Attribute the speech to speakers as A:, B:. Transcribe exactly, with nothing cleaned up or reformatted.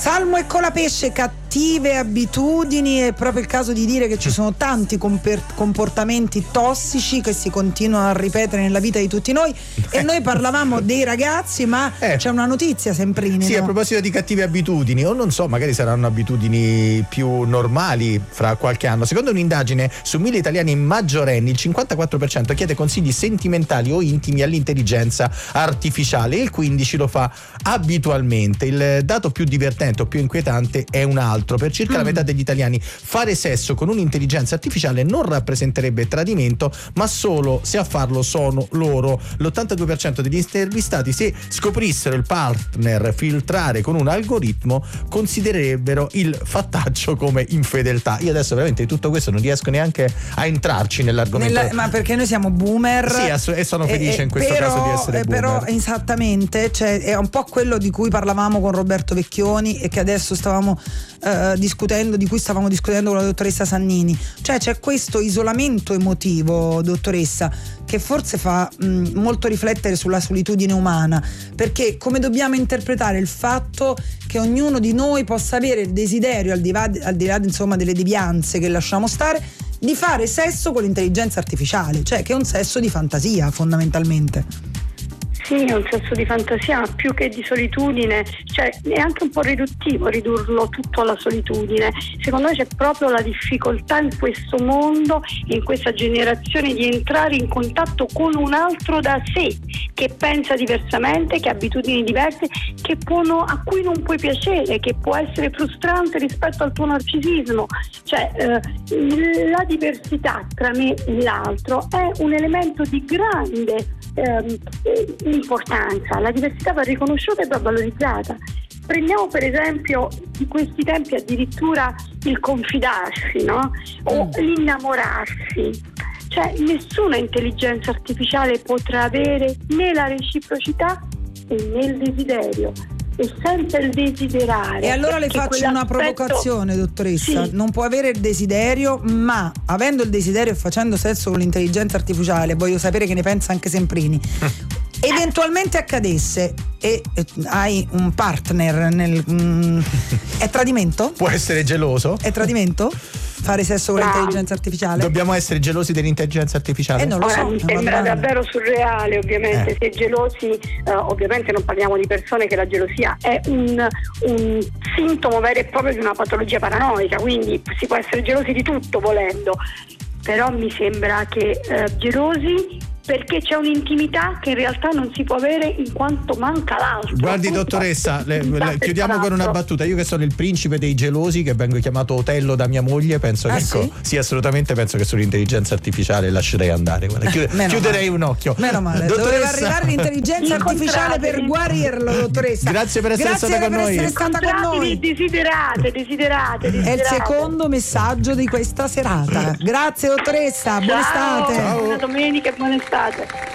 A: Salmo e Colapesce, cattive abitudini. È proprio il caso di dire che ci sono tanti comper- comportamenti tossici che si continuano a ripetere nella vita di tutti noi. E noi parlavamo dei ragazzi, ma eh. c'è una notizia, Semprini.
B: Sì,
A: no?
B: A proposito di cattive abitudini, o non so, magari saranno abitudini più normali fra qualche anno. Secondo un'indagine su mille italiani maggiorenni, il cinquantaquattro per cento chiede consigli sentimentali o intimi all'intelligenza artificiale e il quindici per cento lo fa abitualmente. Il dato più divertente o più inquietante è un altro: per circa mm. la metà degli italiani fare sesso con un'intelligenza artificiale non rappresenterebbe tradimento, ma solo se a farlo sono loro. L'ottantadue per cento degli intervistati, se scoprissero il partner filtrare con un algoritmo, considererebbero il fattaccio come infedeltà. Io adesso veramente di tutto questo non riesco neanche a entrarci nell'argomento.
A: Nella, ma perché noi siamo boomer.
B: Sì, ass- e sono felice eh, in questo
A: però,
B: caso di essere
A: eh,
B: boomer.
A: Però esattamente, cioè, è un po' quello di cui parlavamo con Roberto Vecchioni e che adesso stavamo eh, discutendo, di cui stavamo discutendo con la dottoressa Sannini. Cioè c'è questo isolamento emotivo, dottoressa, che forse fa mh, molto riflettere sulla solitudine umana, perché come dobbiamo interpretare il fatto che ognuno di noi possa avere il desiderio, al di là, al di là insomma delle devianze che lasciamo stare, di fare sesso con l'intelligenza artificiale, cioè che è un sesso di fantasia fondamentalmente.
C: Sì, è un senso di fantasia, ma più che di solitudine, cioè è anche un po' riduttivo ridurlo tutto alla solitudine. Secondo me c'è proprio la difficoltà in questo mondo, in questa generazione, di entrare in contatto con un altro da sé, che pensa diversamente, che ha abitudini diverse, che può, a cui non puoi piacere, che può essere frustrante rispetto al tuo narcisismo. Cioè eh, la diversità tra me e l'altro è un elemento di grande ehm, importanza. La diversità va riconosciuta e va valorizzata. Prendiamo per esempio di questi tempi addirittura il confidarsi, no? O mm. l'innamorarsi. Cioè nessuna intelligenza artificiale potrà avere né la reciprocità né il desiderio. E senza il desiderare.
A: E allora le faccio una provocazione, dottoressa. Sì. Non può avere il desiderio, ma avendo il desiderio e facendo sesso con l'intelligenza artificiale, voglio sapere che ne pensa anche Semprini. Eventualmente accadesse e eh, hai un partner nel mm, è tradimento?
B: Può essere geloso?
A: È tradimento? Fare sesso con no. l'intelligenza artificiale?
B: Dobbiamo essere gelosi dell'intelligenza artificiale?
A: Eh, non lo
C: Ora,
A: so,
C: mi sembra davvero surreale, ovviamente.
B: Eh.
C: Si è gelosi, eh, ovviamente non parliamo di persone che la gelosia è un, un sintomo vero e proprio di una patologia paranoica, quindi si può essere gelosi di tutto volendo, però mi sembra che eh, gelosi perché c'è un'intimità che in realtà non si può avere in quanto manca l'altro.
B: Guardi, dottoressa, le, le, chiudiamo con una battuta. Io che sono il principe dei gelosi, che vengo chiamato Otello da mia moglie, penso ah, che ecco, sì? sì, assolutamente penso che sull'intelligenza artificiale lascerei andare. Guarda, chiud- chiuderei male. un occhio.
A: Meno male, dottoressa, doveva arrivare l'intelligenza artificiale per guarirlo, dottoressa.
B: Grazie per essere
A: Grazie
B: stata con
A: per
B: noi.
A: essere stata con noi.
C: Desiderate, desiderate, desiderate.
A: È il secondo messaggio di questa serata. Grazie, dottoressa, buona
C: Ciao,
A: estate.
C: buona domenica e buona estate.